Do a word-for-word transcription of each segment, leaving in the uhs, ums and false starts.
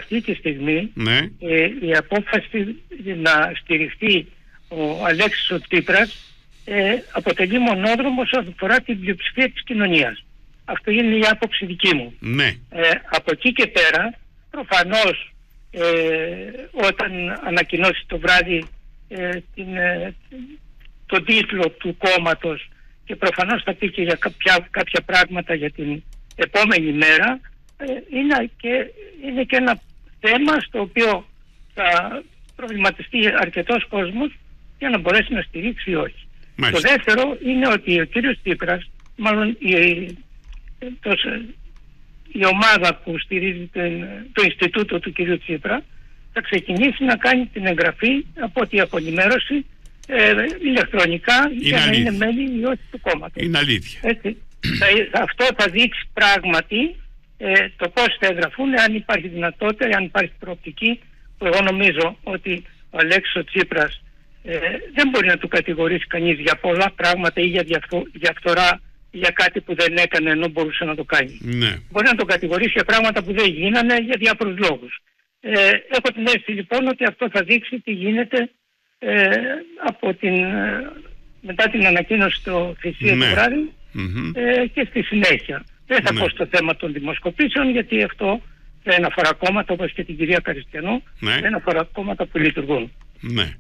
αυτή τη στιγμή ναι. ε, η απόφαση να στηριχθεί ο Αλέξης ο Τσίπρας ε, αποτελεί μονόδρομο όσον αφορά την πλειοψηφία της κοινωνίας. Αυτό είναι η άποψη δική μου. Ναι. Ε, από εκεί και πέρα, προφανώς ε, όταν ανακοινώσει το βράδυ ε, την, ε, τον τίτλο του κόμματος και προφανώς θα πει και για κάποια, κάποια πράγματα για την επόμενη μέρα, ε, είναι, και, είναι και ένα θέμα στο οποίο θα προβληματιστεί αρκετός κόσμος για να μπορέσει να στηρίξει ή όχι. Μάλιστα. Το δεύτερο είναι ότι ο κύριος Τσίπρας, μάλλον η, το, η ομάδα που στηρίζει το, το Ινστιτούτο του κύριου Τσίπρα, θα ξεκινήσει να κάνει την εγγραφή από ό,τι από ενημέρωση ε, ηλεκτρονικά είναι για αλήθεια. Να είναι μέλη ή όχι του κόμματος. Είναι αλήθεια. Έτσι, θα, αυτό θα δείξει πράγματι ε, το πώς θα εγγραφούν, αν υπάρχει δυνατότητα, αν υπάρχει προοπτική, που εγώ νομίζω ότι ο Αλέξης ο Τσίπρας ε, δεν μπορεί να του κατηγορήσει κανείς για πολλά πράγματα ή για διαφθο, διαφθορά ή για κάτι που δεν έκανε ενώ μπορούσε να το κάνει. Ναι. Μπορεί να τον κατηγορήσει για πράγματα που δεν γίνανε για διάφορους λόγους. Ε, έχω την αίσθηση λοιπόν ότι αυτό θα δείξει τι γίνεται ε, από την, ε, μετά την ανακοίνωση στο Θησία ναι. του βράδυ mm-hmm. ε, και στη συνέχεια. Δεν θα ναι. πω στο θέμα των δημοσκοπήσεων, γιατί αυτό δεν αφορά κόμματα όπως και την κυρία Καριστιανού, ναι. δεν αφορά κόμματα που λειτουργούν. Ναι.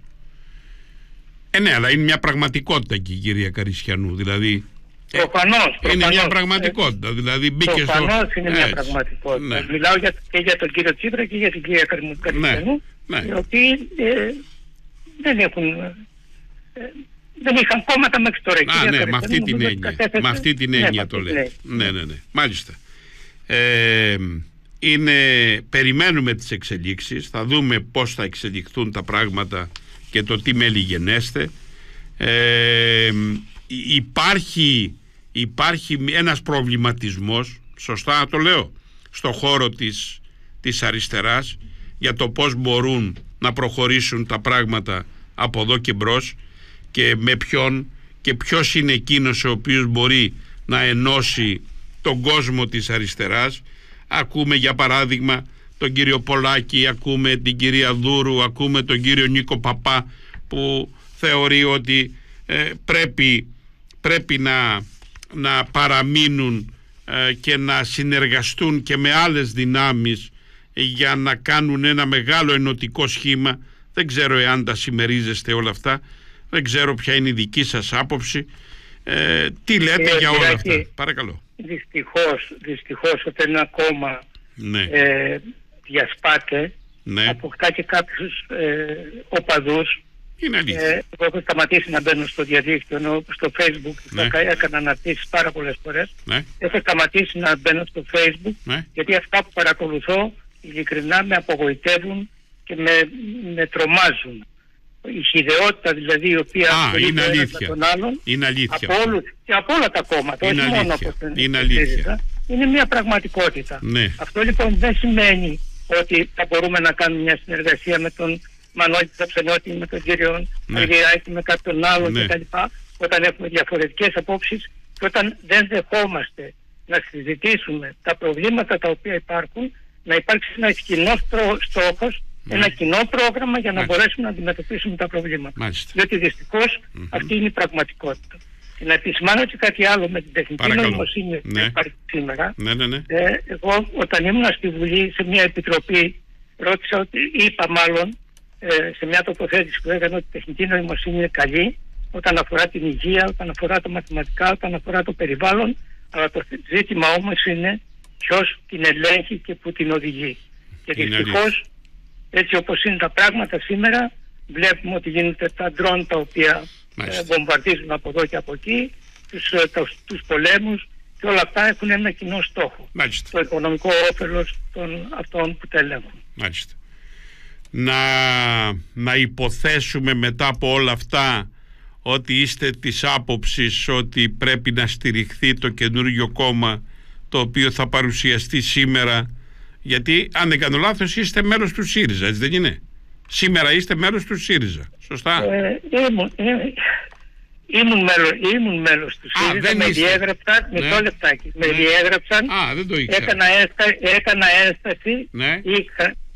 Ε, ναι, αλλά είναι μια πραγματικότητα και η κυρία Καριστιανού, δηλαδή... Προφανώς, είναι προφανώς. μια πραγματικότητα, ε, δηλαδή μπήκε στο... Προφανώς είναι μια πραγματικότητα. Ναι. Μιλάω για, και για τον κύριο Τσίπρα και για την κυρία Καριστιανού, ναι. Ναι. οι οποίοι ε, δεν έχουν... Ε, δεν είχαν κόμματα μέχρι τώρα. Α, ναι, με αυτή την έννοια. Με αυτή την έννοια το λέω. Ναι, ναι, ναι. Μάλιστα. Ε, είναι, περιμένουμε τις εξελίξεις, θα δούμε πώς θα εξελιχθούν τα πράγματα και το τι μέλη γενέστε. Ε, υπάρχει, υπάρχει ένας προβληματισμός, σωστά το λέω, στο χώρο της, της αριστεράς για το πώς μπορούν να προχωρήσουν τα πράγματα από εδώ και μπρος και με ποιον και ποιος είναι εκείνος ο οποίος μπορεί να ενώσει τον κόσμο της αριστεράς. Ακούμε για παράδειγμα τον κύριο Πολάκη, ακούμε την κυρία Δούρου, ακούμε τον κύριο Νίκο Παπά που θεωρεί ότι ε, πρέπει, πρέπει να, να παραμείνουν ε, και να συνεργαστούν και με άλλες δυνάμεις για να κάνουν ένα μεγάλο ενωτικό σχήμα. Δεν ξέρω εάν τα συμμερίζεστε όλα αυτά, δεν ξέρω ποια είναι η δική σας άποψη. Ε, τι λέτε ε, για όλα αυτά, και, παρακαλώ. Δυστυχώς, δυστυχώς όταν ένα κόμμα ναι. ε, διασπάται, ναι. αποκτά και κάποιους ε, οπαδούς. Είναι αλήθεια. Ε, εγώ έχω σταματήσει να μπαίνω στο διαδίκτυο, ενώ στο Facebook ναι. θα έκανα αναρτήσεις πάρα πολλές φορές. Ναι. Έχω σταματήσει να μπαίνω στο Facebook, ναι. γιατί αυτά που παρακολουθώ ειλικρινά με απογοητεύουν και με, με τρομάζουν. Η χυδαιότητα δηλαδή η οποία είναι αλήθεια. Τον άλλον, είναι αλήθεια. Από, όλους, και από όλα τα κόμματα, είναι όχι αλήθεια. μόνο από την είναι αλήθεια. Είναι μια πραγματικότητα. Ναι. Αυτό λοιπόν δεν σημαίνει ότι θα μπορούμε να κάνουμε μια συνεργασία με τον Μανώλη Τσαψανιώτη, με τον κύριο ναι. Αργυράκη, με κάποιον άλλον ναι. κτλ. Όταν έχουμε διαφορετικές απόψεις και όταν δεν δεχόμαστε να συζητήσουμε τα προβλήματα τα οποία υπάρχουν, να υπάρξει ένας κοινός στόχος, ναι. ένα κοινό πρόγραμμα για να Μάλιστα. μπορέσουμε να αντιμετωπίσουμε τα προβλήματα. Μάλιστα. Διότι δυστυχώς mm-hmm. αυτή είναι η πραγματικότητα. Και να επισημάνω και κάτι άλλο με την τεχνητή νοημοσύνη που ναι. υπάρχει σήμερα. Ναι, ναι, ναι. Ε, εγώ όταν ήμουν στη Βουλή σε μια επιτροπή ρώτησα ότι, είπα μάλλον ε, σε μια τοποθέτηση που έκανε ότι η τεχνητή νοημοσύνη είναι καλή όταν αφορά την υγεία, όταν αφορά τα μαθηματικά, όταν αφορά το περιβάλλον, αλλά το ζήτημα όμως είναι ποιος την ελέγχει και που την οδηγεί. Και δυστυχώς έτσι όπως είναι τα πράγματα σήμερα, βλέπουμε ότι γίνονται τα ντρόν τα οποία ε, βομβαρδίζουν από εδώ και από εκεί, τους, ε, τους, τους πολέμους, και όλα αυτά έχουν ένα κοινό στόχο. Μάλιστα. Το οικονομικό όφελος των αυτών που τα ελέγχουν. Μάλιστα. Να, να υποθέσουμε μετά από όλα αυτά ότι είστε της άποψης ότι πρέπει να στηριχθεί το καινούργιο κόμμα το οποίο θα παρουσιαστεί σήμερα, γιατί αν δεν κάνω λάθος είστε μέλος του ΣΥΡΙΖΑ, έτσι δεν είναι? Σήμερα είστε μέλος του ΣΥΡΙΖΑ, σωστά? Ε, ήμουν, ε, ήμουν, μέλος, ήμουν μέλος του ΣΥΡΙΖΑ, με διέγραψαν, ναι. μισό λεπτάκι, ναι. με διέγραψαν, Α, δεν το ήξερα. Έκανα, ένσταση, έκανα ένσταση ναι. είχα,